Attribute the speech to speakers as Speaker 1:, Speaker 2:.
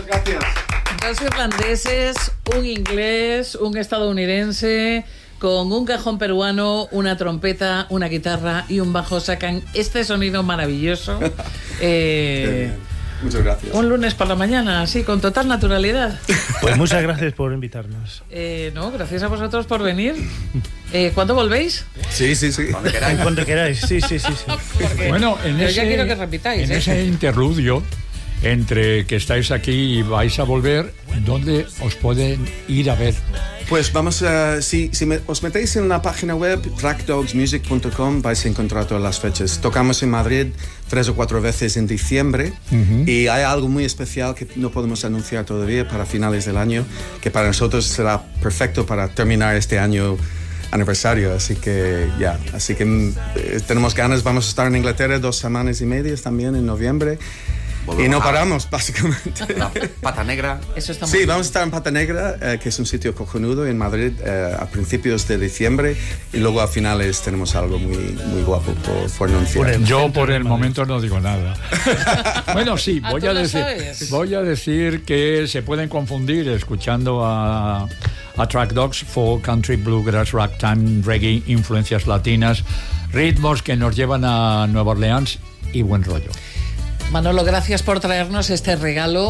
Speaker 1: Gracias.
Speaker 2: Dos irlandeses, un inglés, un estadounidense, con un cajón peruano, una trompeta, una guitarra y un bajo sacan este sonido maravilloso.
Speaker 1: Muchas gracias.
Speaker 2: Un lunes por la mañana, así, con total naturalidad.
Speaker 3: Pues muchas gracias por invitarnos.
Speaker 2: No, gracias a vosotros por venir. ¿Cuándo volvéis?
Speaker 1: Sí.
Speaker 3: Cuando queráis, sí.
Speaker 4: Bueno,
Speaker 2: ya quiero que repitáis.
Speaker 4: En ese interludio entre que estáis aquí y vais a volver, ¿dónde os pueden ir a ver?
Speaker 1: Pues vamos a... Si os metéis en la página web trackdogsmusic.com vais a encontrar todas las fechas. Tocamos en Madrid 3 o 4 veces en diciembre y hay algo muy especial que no podemos anunciar todavía para finales del año, que para nosotros será perfecto para terminar este año aniversario, así que tenemos ganas. Vamos a estar en Inglaterra 2 semanas y media también en noviembre. Y no paramos, básicamente.
Speaker 5: La Pata Negra.
Speaker 2: Eso está
Speaker 1: Sí, vamos a estar en Pata Negra, que es un sitio cojonudo en Madrid, a principios de diciembre, y luego a finales tenemos algo muy guapo por anunciar.
Speaker 4: Yo por el momento no digo nada. Bueno, sí, voy a decir que se pueden confundir escuchando a Track Dogs, folk, country, bluegrass, ragtime, reggae, influencias latinas, ritmos que nos llevan a Nueva Orleans y buen rollo.
Speaker 2: Manolo, gracias por traernos este regalo